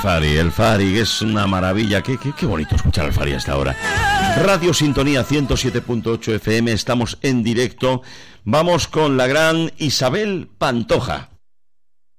El Fari, que es una maravilla. Qué bonito escuchar al Fari hasta ahora. Radio Sintonía 107.8 FM, estamos en directo. Vamos con la gran Isabel Pantoja.